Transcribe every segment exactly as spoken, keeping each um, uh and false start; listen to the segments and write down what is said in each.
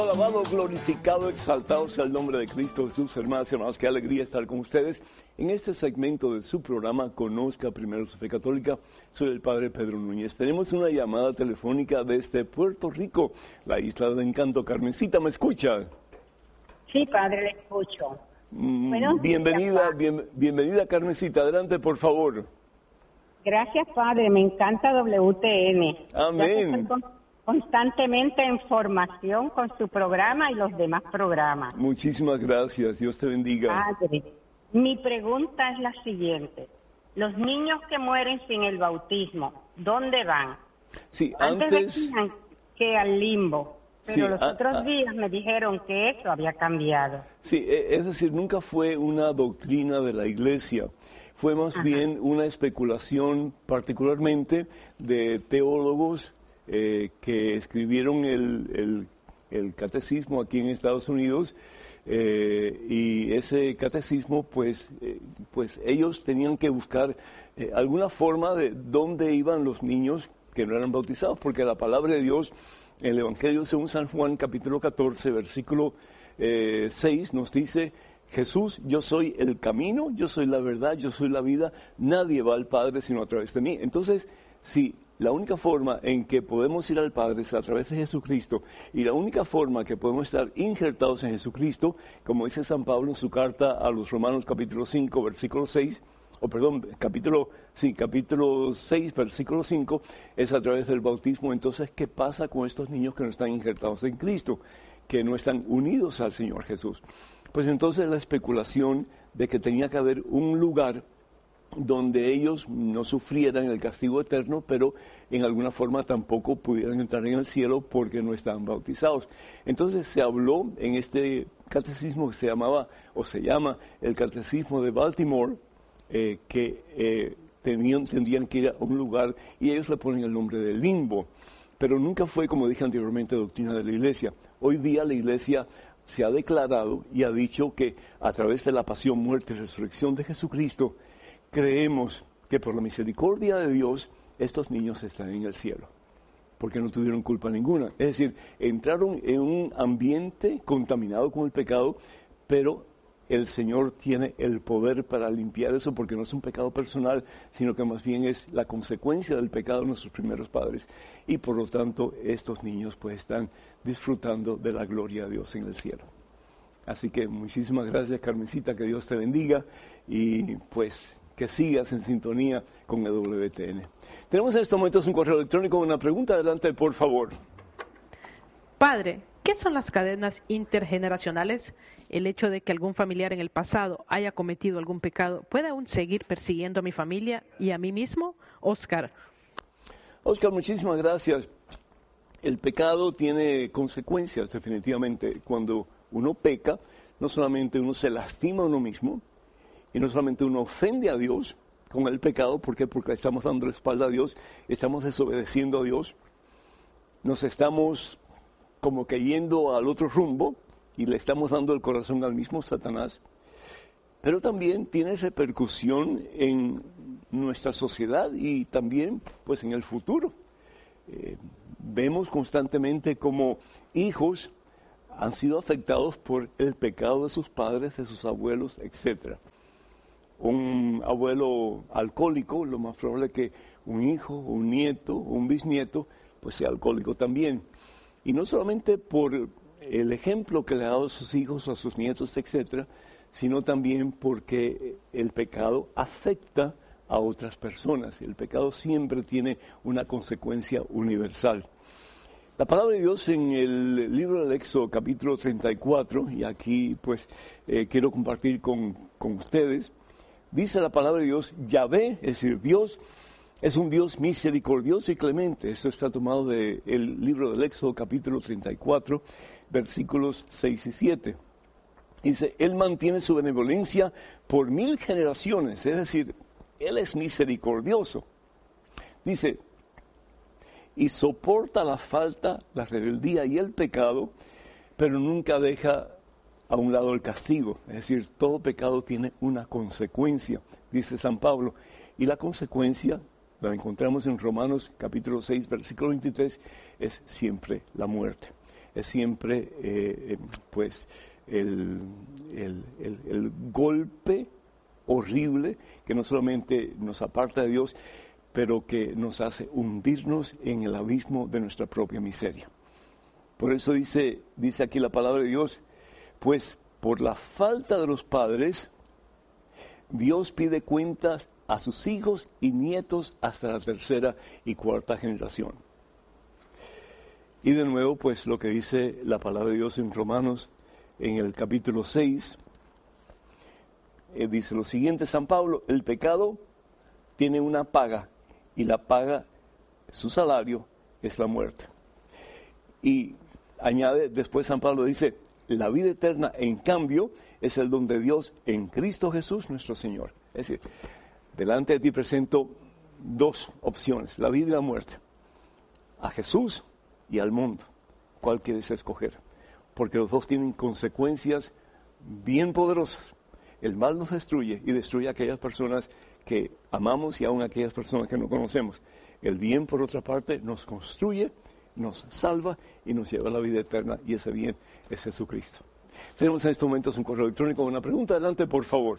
Alabado, glorificado, exaltado sea el nombre de Cristo Jesús, hermanas y hermanos. Qué alegría estar con ustedes en este segmento de su programa Conozca Primero su Fe Católica. Soy el Padre Pedro Núñez. Tenemos una llamada telefónica desde Puerto Rico, la isla del encanto. Carmencita, ¿me escucha? Sí, Padre, le escucho. Mm, Bueno, bienvenida, bien, bienvenida, Carmencita. Adelante, por favor. Gracias, Padre. Me encanta W T N. Amén. Constantemente en formación con su programa y los demás programas. Muchísimas gracias. Dios te bendiga. Padre, mi pregunta es la siguiente. Los niños que mueren sin el bautismo, ¿dónde van? Sí, antes, antes decían que al limbo, pero sí, los a, otros a, días me dijeron que eso había cambiado. Sí, es decir, nunca fue una doctrina de la Iglesia. Fue más Ajá. bien una especulación, particularmente de teólogos Eh, que escribieron el, el, el catecismo aquí en Estados Unidos, eh, y ese catecismo, pues, eh, pues ellos tenían que buscar eh, alguna forma de dónde iban los niños que no eran bautizados, porque la palabra de Dios, el Evangelio según San Juan, capítulo catorce, versículo eh, seis, nos dice: Jesús, yo soy el camino, yo soy la verdad, yo soy la vida, nadie va al Padre sino a través de mí. Entonces, si la única forma en que podemos ir al Padre es a través de Jesucristo, y la única forma que podemos estar injertados en Jesucristo, como dice San Pablo en su carta a los Romanos capítulo cinco, versículo seis, o perdón, capítulo, sí, capítulo seis, versículo cinco, es a través del bautismo. Entonces, ¿qué pasa con estos niños que no están injertados en Cristo, que no están unidos al Señor Jesús? Pues entonces la especulación de que tenía que haber un lugar donde ellos no sufrieran el castigo eterno, pero en alguna forma tampoco pudieran entrar en el cielo porque no estaban bautizados. Entonces se habló en este catecismo que se llamaba, o se llama, el Catecismo de Baltimore, eh, que eh, tenían, tendrían que ir a un lugar, y ellos le ponen el nombre de limbo, pero nunca fue, como dije anteriormente, doctrina de la Iglesia. Hoy día la Iglesia se ha declarado y ha dicho que a través de la pasión, muerte y resurrección de Jesucristo, creemos que por la misericordia de Dios estos niños están en el cielo, porque no tuvieron culpa ninguna. Es decir, entraron en un ambiente contaminado con el pecado, pero el Señor tiene el poder para limpiar eso, porque no es un pecado personal, sino que más bien es la consecuencia del pecado de nuestros primeros padres. Y por lo tanto, estos niños pues están disfrutando de la gloria de Dios en el cielo. Así que muchísimas gracias, Carmencita, que Dios te bendiga, y pues que sigas en sintonía con el W T N. Tenemos en estos momentos un correo electrónico, una pregunta. Adelante, por favor. Padre, ¿qué son las cadenas intergeneracionales? El hecho de que algún familiar en el pasado haya cometido algún pecado, ¿puede aún seguir persiguiendo a mi familia y a mí mismo? Oscar. Oscar, muchísimas gracias. El pecado tiene consecuencias, definitivamente. Cuando uno peca, no solamente uno se lastima a uno mismo, y no solamente uno ofende a Dios con el pecado. ¿Por qué? Porque estamos dando la espalda a Dios, estamos desobedeciendo a Dios, nos estamos como que yendo al otro rumbo y le estamos dando el corazón al mismo Satanás. Pero también tiene repercusión en nuestra sociedad y también pues en el futuro. Eh, vemos constantemente como hijos han sido afectados por el pecado de sus padres, de sus abuelos, etcétera. Un abuelo alcohólico, lo más probable es que un hijo, un nieto, un bisnieto, pues sea alcohólico también. Y no solamente por el ejemplo que le ha dado a sus hijos, a sus nietos, etcétera, sino también porque el pecado afecta a otras personas. El pecado siempre tiene una consecuencia universal. La palabra de Dios en el libro del Éxodo, capítulo treinta y cuatro, y aquí pues eh, quiero compartir con, con ustedes. Dice la palabra de Dios: Yahvé, es decir, Dios, es un Dios misericordioso y clemente. Esto está tomado del libro del Éxodo, capítulo treinta y cuatro, versículos seis y siete. Dice: Él mantiene su benevolencia por mil generaciones, es decir, Él es misericordioso. Dice: y soporta la falta, la rebeldía y el pecado, pero nunca deja a un lado el castigo. Es decir, todo pecado tiene una consecuencia, dice San Pablo, y la consecuencia la encontramos en Romanos capítulo seis, versículo veintitrés, es siempre la muerte. es siempre eh, pues el, el, el, el golpe horrible que no solamente nos aparta de Dios, pero que nos hace hundirnos en el abismo de nuestra propia miseria. Por eso dice, dice aquí la palabra de Dios, pues por la falta de los padres, Dios pide cuentas a sus hijos y nietos hasta la tercera y cuarta generación. Y de nuevo, pues lo que dice la palabra de Dios en Romanos, en el capítulo seis, eh, dice lo siguiente, San Pablo, el pecado tiene una paga, y la paga, su salario, es la muerte. Y añade, después San Pablo dice, la vida eterna, en cambio, es el don de Dios en Cristo Jesús nuestro Señor. Es decir, delante de ti presento dos opciones, la vida y la muerte. A Jesús y al mundo. ¿Cuál quieres escoger? Porque los dos tienen consecuencias bien poderosas. El mal nos destruye y destruye a aquellas personas que amamos y aún a aquellas personas que no conocemos. El bien, por otra parte, nos construye, nos salva y nos lleva a la vida eterna, y ese bien es Jesucristo. Tenemos en estos momentos un correo electrónico con una pregunta. Adelante, por favor.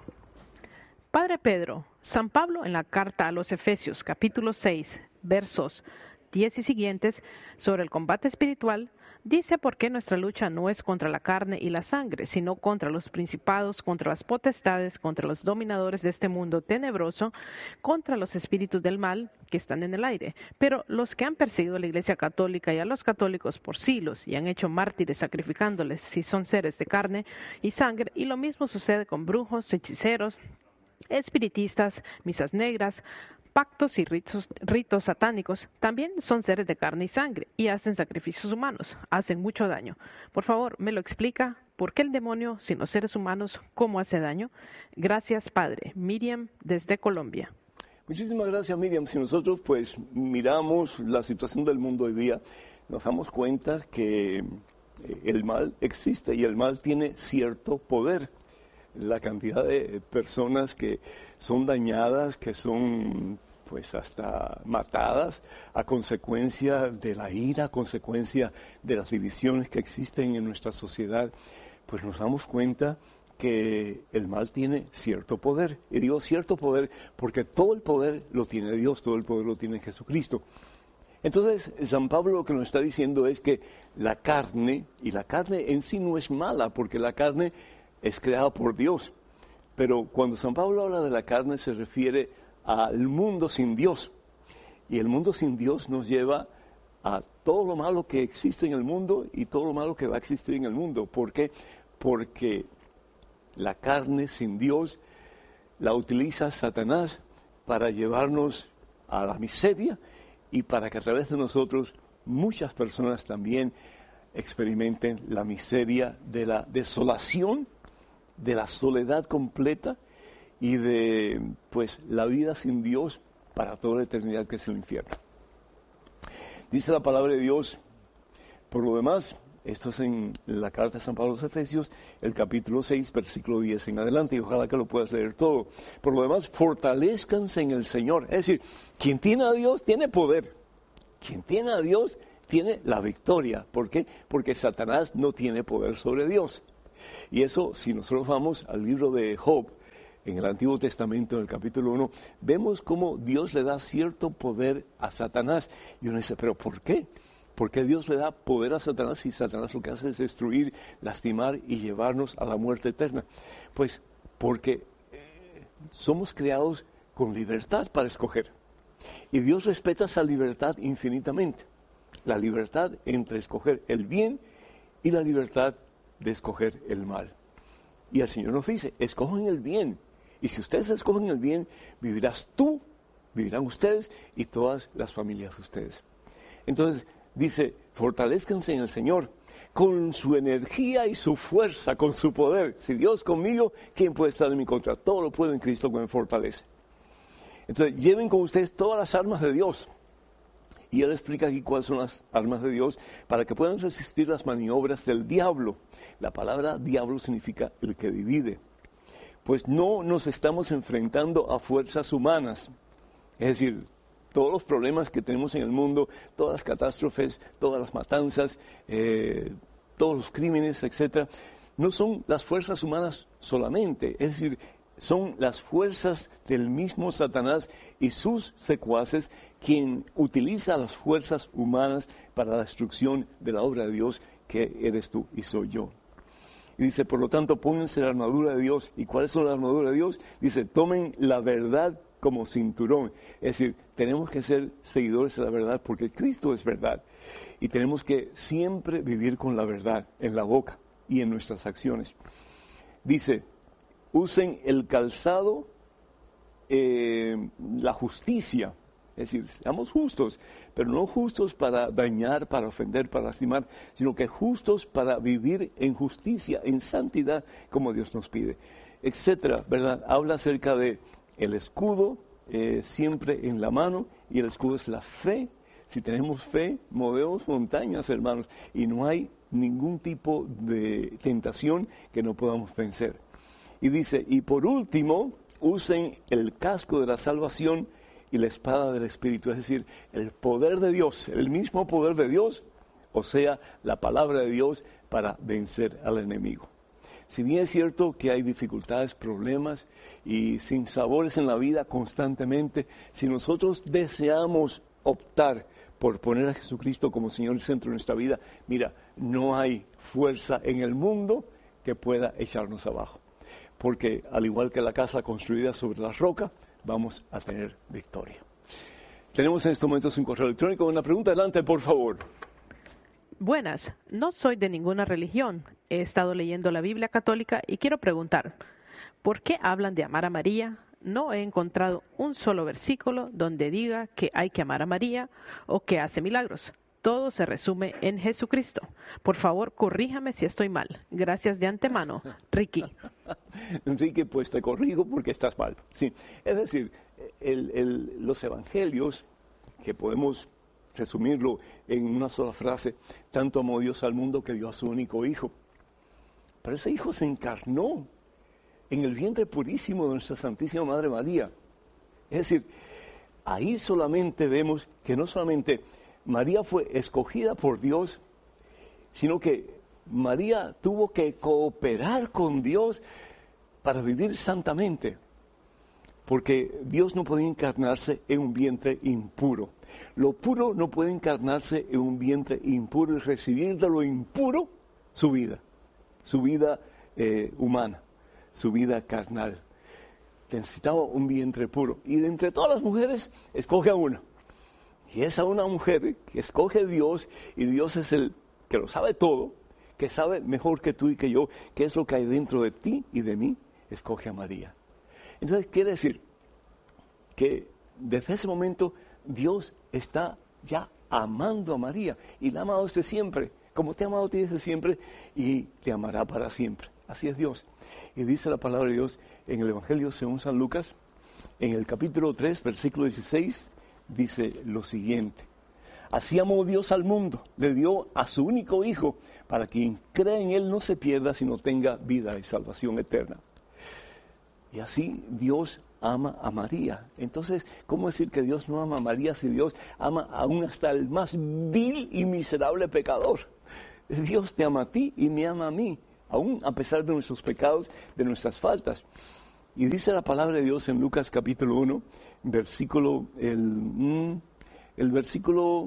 Padre Pedro, San Pablo en la carta a los Efesios, capítulo seis, versos diez y siguientes, sobre el combate espiritual, dice por qué nuestra lucha no es contra la carne y la sangre, sino contra los principados, contra las potestades, contra los dominadores de este mundo tenebroso, contra los espíritus del mal que están en el aire. Pero los que han perseguido a la Iglesia Católica y a los católicos por siglos y han hecho mártires sacrificándoles si son seres de carne y sangre, y lo mismo sucede con brujos, hechiceros, espiritistas, misas negras, pactos y ritos, ritos satánicos, también son seres de carne y sangre y hacen sacrificios humanos, hacen mucho daño. Por favor, ¿me lo explica? ¿Por qué el demonio, sin los seres humanos, cómo hace daño? Gracias, Padre. Miriam, desde Colombia. Muchísimas gracias, Miriam. Si nosotros pues miramos la situación del mundo hoy día, nos damos cuenta que el mal existe y el mal tiene cierto poder. La cantidad de personas que son dañadas, que son pues hasta matadas a consecuencia de la ira, a consecuencia de las divisiones que existen en nuestra sociedad, pues nos damos cuenta que el mal tiene cierto poder. Y digo cierto poder porque todo el poder lo tiene Dios, todo el poder lo tiene Jesucristo. Entonces, San Pablo lo que nos está diciendo es que la carne, y la carne en sí no es mala, porque la carne es creada por Dios. Pero cuando San Pablo habla de la carne se refiere al mundo sin Dios. Y el mundo sin Dios nos lleva a todo lo malo que existe en el mundo y todo lo malo que va a existir en el mundo. ¿Por qué? Porque la carne sin Dios la utiliza Satanás para llevarnos a la miseria y para que a través de nosotros muchas personas también experimenten la miseria de la desolación, de la soledad completa y de pues la vida sin Dios para toda la eternidad, que es el infierno. Dice la palabra de Dios, por lo demás, esto es en la carta de San Pablo a los Efesios, el capítulo seis, versículo diez en adelante, y ojalá que lo puedas leer todo. Por lo demás, fortalezcanse en el Señor. Es decir, quien tiene a Dios tiene poder. Quien tiene a Dios tiene la victoria. ¿Por qué? Porque Satanás no tiene poder sobre Dios. Y eso, si nosotros vamos al libro de Job, en el Antiguo Testamento, en el capítulo uno, vemos cómo Dios le da cierto poder a Satanás. Y uno dice, ¿pero por qué? ¿Por qué Dios le da poder a Satanás si Satanás lo que hace es destruir, lastimar y llevarnos a la muerte eterna? Pues porque eh, somos creados con libertad para escoger. Y Dios respeta esa libertad infinitamente. La libertad entre escoger el bien y la libertad de escoger el mal. Y el Señor nos dice, escojan el bien. Y si ustedes escogen el bien, vivirás tú, vivirán ustedes y todas las familias de ustedes. Entonces, dice, fortalezcanse en el Señor con su energía y su fuerza, con su poder. Si Dios conmigo, ¿quién puede estar en mi contra? Todo lo puedo en Cristo que me fortalece. Entonces, lleven con ustedes todas las armas de Dios. Y Él explica aquí cuáles son las armas de Dios para que puedan resistir las maniobras del diablo. La palabra diablo significa el que divide. Pues no nos estamos enfrentando a fuerzas humanas. Es decir, todos los problemas que tenemos en el mundo, todas las catástrofes, todas las matanzas, eh, todos los crímenes, etcétera, no son las fuerzas humanas solamente, es decir, son las fuerzas del mismo Satanás y sus secuaces quien utiliza las fuerzas humanas para la destrucción de la obra de Dios que eres tú y soy yo. Y dice, por lo tanto, pónganse la armadura de Dios. ¿Y cuál es la armadura de Dios? Dice, tomen la verdad como cinturón. Es decir, tenemos que ser seguidores de la verdad porque Cristo es verdad. Y tenemos que siempre vivir con la verdad en la boca y en nuestras acciones. Dice, usen el calzado, eh, la justicia. Es decir, seamos justos, pero no justos para dañar, para ofender, para lastimar, sino que justos para vivir en justicia, en santidad, como Dios nos pide, etcétera, ¿verdad? Habla acerca de el escudo, eh, siempre en la mano, y el escudo es la fe. Si tenemos fe, movemos montañas, hermanos, y no hay ningún tipo de tentación que no podamos vencer. Y dice, y por último, usen el casco de la salvación y la espada del Espíritu, es decir, el poder de Dios, el mismo poder de Dios, o sea, la palabra de Dios para vencer al enemigo. Si bien es cierto que hay dificultades, problemas y sinsabores en la vida constantemente, si nosotros deseamos optar por poner a Jesucristo como Señor y centro de nuestra vida, mira, no hay fuerza en el mundo que pueda echarnos abajo. Porque al igual que la casa construida sobre la roca, vamos a tener victoria. Tenemos en estos momentos un correo electrónico. Una pregunta, adelante, por favor. Buenas, no soy de ninguna religión. He estado leyendo la Biblia católica y quiero preguntar, ¿por qué hablan de amar a María? No he encontrado un solo versículo donde diga que hay que amar a María o que hace milagros. Todo se resume en Jesucristo. Por favor, corríjame si estoy mal. Gracias de antemano, Ricky. Enrique, pues te corrijo porque estás mal. Sí, es decir, el, el, los evangelios, que podemos resumirlo en una sola frase, tanto amó Dios al mundo que dio a su único hijo. Pero ese hijo se encarnó en el vientre purísimo de nuestra Santísima Madre María. Es decir, ahí solamente vemos que no solamente María fue escogida por Dios, sino que María tuvo que cooperar con Dios para vivir santamente, porque Dios no podía encarnarse en un vientre impuro. Lo puro no puede encarnarse en un vientre impuro y recibir de lo impuro su vida, su vida eh, humana, su vida carnal. Necesitaba un vientre puro. Y de entre todas las mujeres, escoge a una. Y es a una mujer que escoge Dios, y Dios es el que lo sabe todo, que sabe mejor que tú y que yo qué es lo que hay dentro de ti y de mí, escoge a María. Entonces quiere decir que desde ese momento Dios está ya amando a María, y la ha amado desde siempre, como te ha amado a ti desde siempre, y te amará para siempre. Así es Dios. Y dice la palabra de Dios en el Evangelio según San Lucas, en el capítulo tres, versículo dieciséis, dice lo siguiente: así amó Dios al mundo, le dio a su único Hijo, para que quien crea en Él no se pierda, sino tenga vida y salvación eterna. Y así Dios ama a María. Entonces, ¿cómo decir que Dios no ama a María si Dios ama aún hasta el más vil y miserable pecador? Dios te ama a ti y me ama a mí, aún a pesar de nuestros pecados, de nuestras faltas. Y dice la palabra de Dios en Lucas capítulo uno, versículo, el, el versículo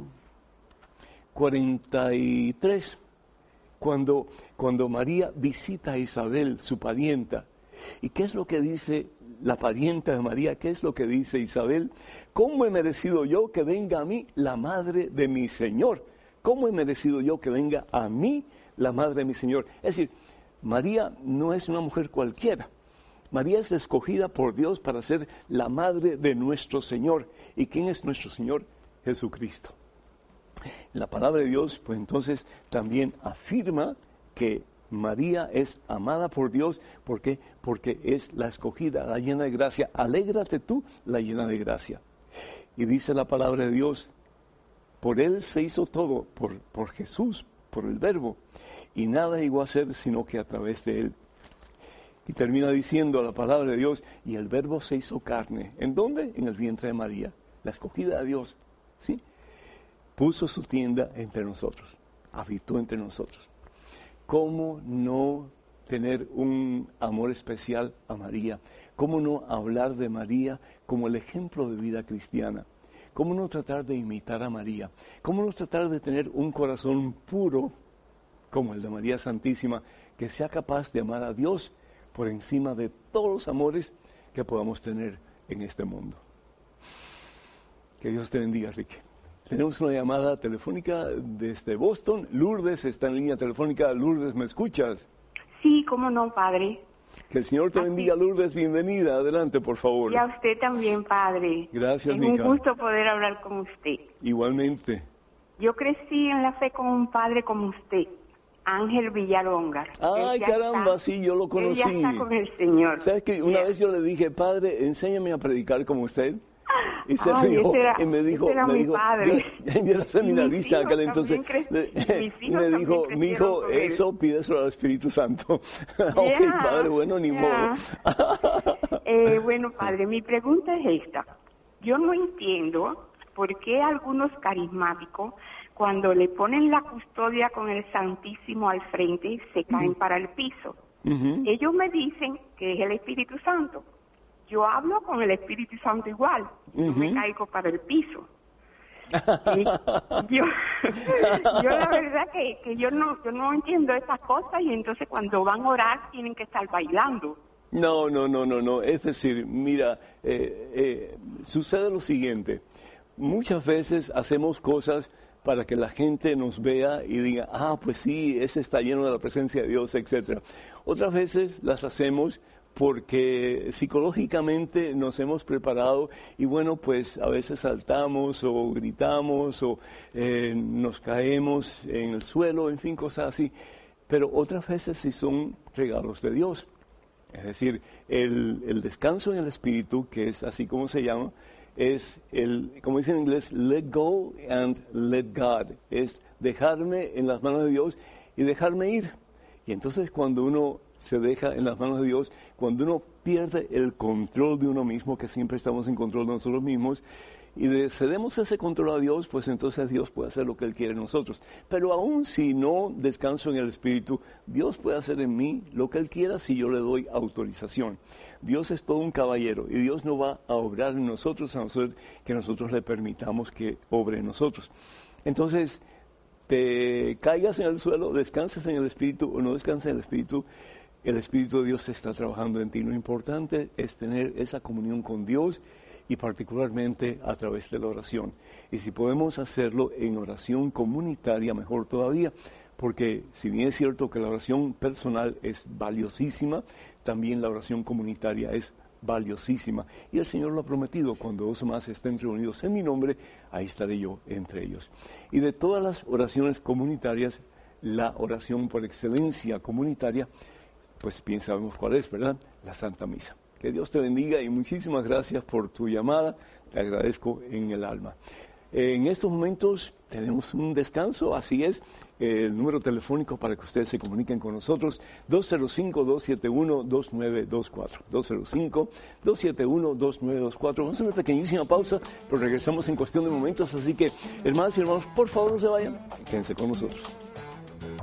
cuarenta y tres, cuando, cuando María visita a Isabel, su parienta. ¿Y qué es lo que dice la parienta de María? ¿Qué es lo que dice Isabel? ¿Cómo he merecido yo que venga a mí la madre de mi Señor? ¿Cómo he merecido yo que venga a mí la madre de mi Señor? Es decir, María no es una mujer cualquiera. María es escogida por Dios para ser la madre de nuestro Señor. ¿Y quién es nuestro Señor? Jesucristo. La palabra de Dios, pues entonces también afirma que María es amada por Dios. ¿Por qué? Porque es la escogida, la llena de gracia. Alégrate tú, la llena de gracia. Y dice la palabra de Dios, por Él se hizo todo, por, por Jesús, por el Verbo. Y nada llegó a ser sino que a través de Él. Y termina diciendo la palabra de Dios, y el Verbo se hizo carne. ¿En dónde? En el vientre de María. la escogida de Dios, ¿sí? Puso su tienda entre nosotros, habitó entre nosotros. ¿Cómo no tener un amor especial a María? ¿Cómo no hablar de María como el ejemplo de vida cristiana? ¿Cómo no tratar de imitar a María? ¿Cómo no tratar de tener un corazón puro como el de María Santísima, que sea capaz de amar a Dios por encima de todos los amores que podamos tener en este mundo? Que Dios te bendiga, Ricky. Tenemos una llamada telefónica desde Boston. Lourdes está en línea telefónica. Lourdes, ¿me escuchas? Sí, cómo no, padre. Que el Señor te Así. bendiga, Lourdes. Bienvenida. Adelante, por favor. Y a usted también, padre. Gracias, es mija. un gusto poder hablar con usted. Igualmente. Yo crecí en la fe con un padre como usted, Ángel Villalonga. Ay, caramba, sí, yo lo conocí. Él ya está con el Señor. ¿Sabes qué? Una Yeah. vez yo le dije, padre, enséñame a predicar como usted. Y se Ay, rió ese era- y me dijo, ese era me mi dijo, padre. yo, yo era seminarista Mis aquel hijos entonces, también le- cre- mis hijos me también dijo, mi crecieron hijo, con él". eso pídeselo al Espíritu Santo. Ok, Yeah, padre, bueno, ni yeah. modo. Eh, bueno, padre, mi pregunta es esta. Yo no entiendo por qué algunos carismáticos, cuando le ponen la custodia con el Santísimo al frente, se caen para el piso. Ujú. Ellos me dicen que es el Espíritu Santo. Yo hablo con el Espíritu Santo igual. Yo me Ujú. caigo para el piso. Y yo, yo la verdad que, que yo no yo no entiendo esas cosas, y entonces cuando van a orar tienen que estar bailando. No, no, no, no, no. Es decir, mira, eh, eh, sucede lo siguiente. Muchas veces hacemos cosas para que la gente nos vea y diga, ah, pues sí, ese está lleno de la presencia de Dios, etcétera. Otras veces las hacemos porque psicológicamente nos hemos preparado y bueno, pues a veces saltamos o gritamos o eh, nos caemos en el suelo, en fin, cosas así. Pero otras veces sí son regalos de Dios. Es decir, el, el descanso en el Espíritu, que es así como se llama, es el, como dice en inglés, let go and let God. Es dejarme en las manos de Dios y dejarme ir. Y entonces cuando uno se deja en las manos de Dios, cuando uno pierde el control de uno mismo, que siempre estamos en control de nosotros mismos, y le cedemos ese control a Dios, pues entonces Dios puede hacer lo que Él quiere en nosotros. Pero aún si no descanso en el Espíritu, Dios puede hacer en mí lo que Él quiera si yo le doy autorización. Dios es todo un caballero y Dios no va a obrar en nosotros a no ser que nosotros le permitamos que obre en nosotros. Entonces, te caigas en el suelo, descanses en el Espíritu o no descanses en el Espíritu, el Espíritu de Dios está trabajando en ti. Lo importante es tener esa comunión con Dios y particularmente a través de la oración. Y si podemos hacerlo en oración comunitaria, mejor todavía, porque si bien es cierto que la oración personal es valiosísima, también la oración comunitaria es valiosísima. Y el Señor lo ha prometido, cuando dos o más estén reunidos en mi nombre, ahí estaré yo entre ellos. Y de todas las oraciones comunitarias, la oración por excelencia comunitaria, pues bien sabemos cuál es, ¿verdad? La Santa Misa. Que Dios te bendiga y muchísimas gracias por tu llamada, te agradezco en el alma. En estos momentos tenemos un descanso, así es, el número telefónico para que ustedes se comuniquen con nosotros, dos cero cinco, dos siete uno, dos nueve dos cuatro, dos cero cinco, dos siete uno, dos nueve dos cuatro. Vamos a hacer una pequeñísima pausa, pero regresamos en cuestión de momentos, así que hermanas y hermanos, por favor no se vayan, quédense con nosotros.